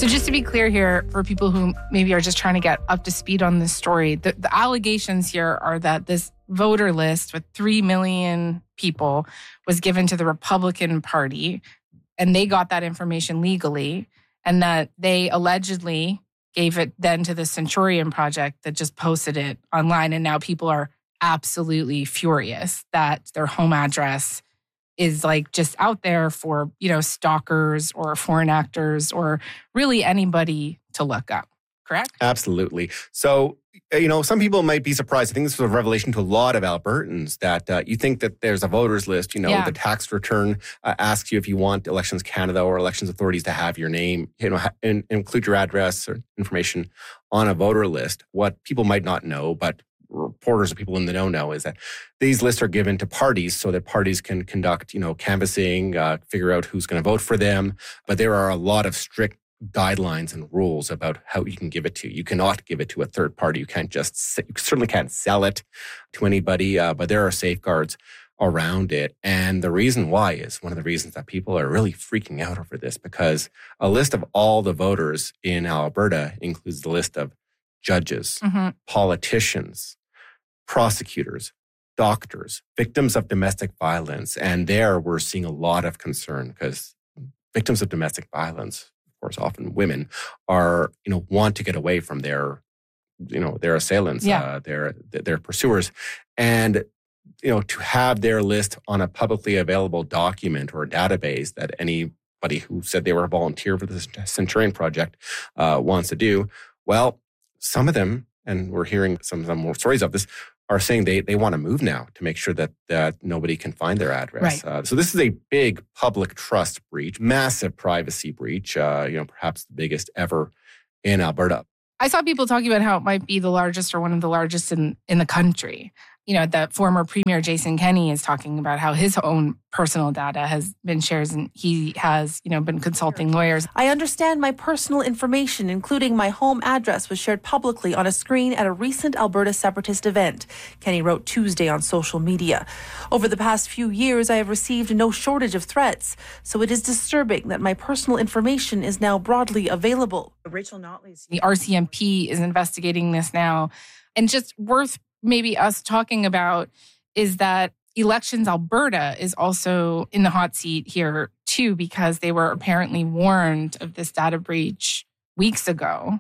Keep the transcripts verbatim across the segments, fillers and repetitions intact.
So just to be clear here, for people who maybe are just trying to get up to speed on this story, the, the allegations here are that this voter list with three million people was given to the Republican Party, and they got that information legally, and that they allegedly gave it then to the Centurion Project that just posted it online. And now people are absolutely furious that their home address is like just out there for, you know, stalkers or foreign actors or really anybody to look up. Correct? Absolutely. So, you know, some people might be surprised. I think this was a revelation to a lot of Albertans that uh, you think that there's a voters list, you know, Yeah. the tax return uh, asks you if you want Elections Canada or elections authorities to have your name, you know, ha- and include your address or information on a voter list. What people might not know, but reporters or people in the know know, is that these lists are given to parties so that parties can conduct, you know, canvassing, uh, figure out who's going to vote for them. But there are a lot of strict guidelines and rules about how you can give it to. You cannot give it to a third party. You can't just, you certainly can't sell it to anybody, uh, but there are safeguards around it. And the reason why is one of the reasons that people are really freaking out over this, because a list of all the voters in Alberta includes the list of judges, Mm-hmm. politicians, prosecutors, doctors, victims of domestic violence. And there we're seeing a lot of concern because victims of domestic violence, of course, often women, are, you know, want to get away from their, you know, their assailants, Yeah. uh, their, their pursuers. And, you know, to have their list on a publicly available document or a database that anybody who said they were a volunteer for the Centurion Project uh, wants to do, well, some of them, and we're hearing some of the more stories of this, are saying they they want to move now to make sure that that nobody can find their address. Right. Uh, so this is a big public trust breach, massive privacy breach, uh, you know, perhaps the biggest ever in Alberta. I saw people talking about how it might be the largest or one of the largest in, in the country. You know, the former Premier Jason Kenney is talking about how his own personal data has been shared, and he has, you know, been consulting lawyers. I understand my personal information, including my home address, was shared publicly on a screen at a recent Alberta separatist event, Kenney wrote Tuesday on social media. Over the past few years, I have received no shortage of threats, so it is disturbing that my personal information is now broadly available. Rachel Notley's. The R C M P is investigating this now. And just worth maybe us talking about is that Elections Alberta is also in the hot seat here too, because they were apparently warned of this data breach weeks ago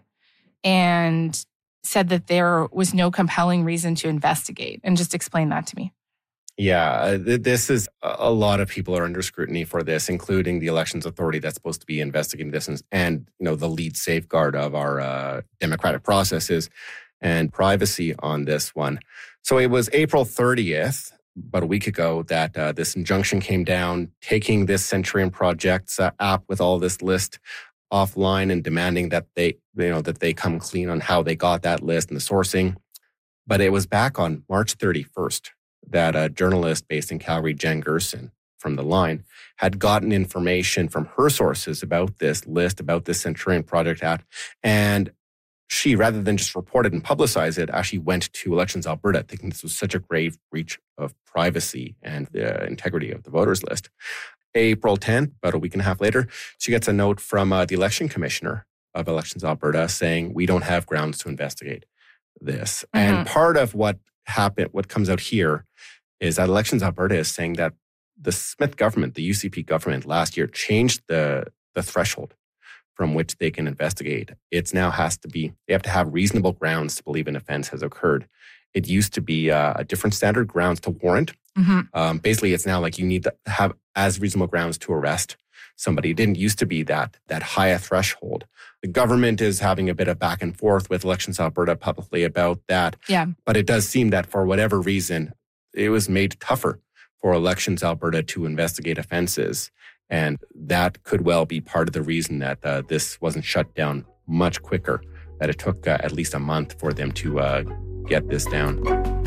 and said that there was no compelling reason to investigate. And just explain that to me. Yeah, this is a lot of people are under scrutiny for this, including the Elections Authority that's supposed to be investigating this, and, and you know, the lead safeguard of our uh, democratic processes and privacy on this one. So it was April thirtieth, about a week ago, that uh, this injunction came down, taking this Centurion Project's uh, app with all this list offline and demanding that they, you know, that they come clean on how they got that list and the sourcing. But it was back on March thirty-first that a journalist based in Calgary, Jen Gerson from The Line, had gotten information from her sources about this list, about this Centurion Project app, and she, rather than just report it and publicize it, actually went to Elections Alberta, thinking this was such a grave breach of privacy and the integrity of the voters list. April tenth, about a week and a half later, she gets a note from uh, the election commissioner of Elections Alberta saying, we don't have grounds to investigate this. Mm-hmm. And part of what happened, what comes out here, is that Elections Alberta is saying that the Smith government, the U C P government last year, changed the, the threshold from which they can investigate. It's now has to be, they have to have reasonable grounds to believe an offense has occurred. It used to be uh, a different standard, grounds to warrant. Mm-hmm. Um, basically, it's now like you need to have as reasonable grounds to arrest somebody. It didn't used to be that, that high a threshold. The government is having a bit of back and forth with Elections Alberta publicly about that. Yeah. But it does seem that for whatever reason, it was made tougher for Elections Alberta to investigate offenses. And that could well be part of the reason that uh, this wasn't shut down much quicker, that it took uh, at least a month for them to uh, get this down.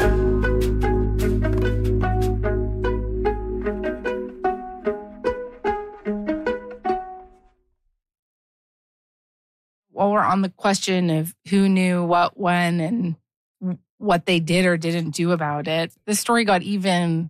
While we're on the question of who knew what, when, and what they did or didn't do about it, the story got even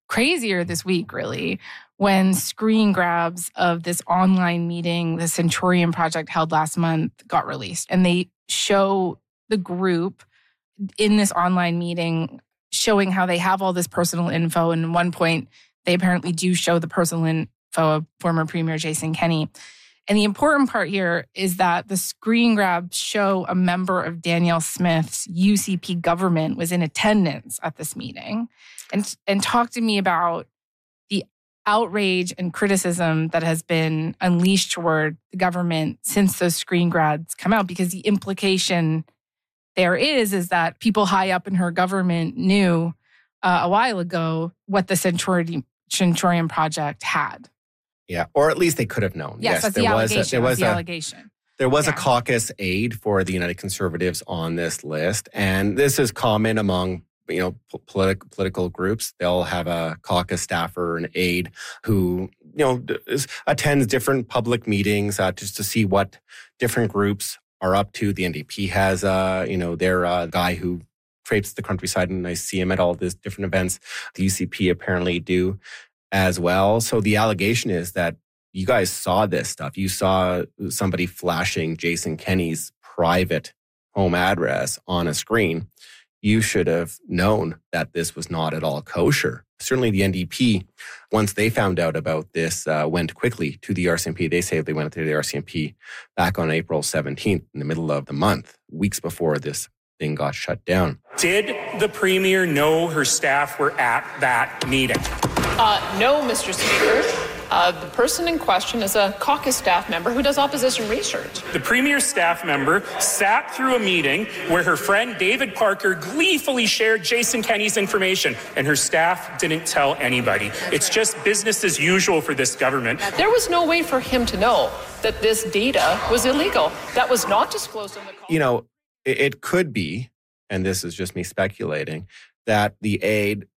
crazier this week, really, when screen grabs of this online meeting the Centurion Project held last month got released. And they show the group in this online meeting showing how they have all this personal info. And at one point, they apparently do show the personal info of former Premier Jason Kenney. And the important part here is that the screen grabs show a member of Danielle Smith's U C P government was in attendance at this meeting and, and talked to me about the outrage and criticism that has been unleashed toward the government since those screen grabs come out, because the implication there is, is that people high up in her government knew uh, a while ago what the Centurion, Centurion Project had. Yeah, or at least they could have known. Yes, yes that's there the was allegation. A, there was that's the a, allegation. There was yeah. a caucus aide for the United Conservatives on this list, and this is common among you know political political groups. They'll have a caucus staffer, an aide, who you know is, attends different public meetings uh, just to see what different groups are up to. The N D P has uh, you know their uh, guy who traipses the countryside, and I see him at all these different events. The U C P apparently do as well. So the allegation is that you guys saw this stuff. You saw somebody flashing Jason Kenney's private home address on a screen. You should have known that this was not at all kosher. Certainly the N D P, once they found out about this, uh, went quickly to the R C M P. They say they went to the R C M P back on April seventeenth, in the middle of the month, weeks before this thing got shut down. Did the Premier know her staff were at that meeting? Uh, no, Mister Speaker. Uh, the person in question is a caucus staff member who does opposition research. The Premier's staff member sat through a meeting where her friend David Parker gleefully shared Jason Kenney's information, and her staff didn't tell anybody. It's just business as usual for this government. There was no way for him to know that this data was illegal. That was not disclosed in the call. You know, it, it could be, and this is just me speculating, that the aide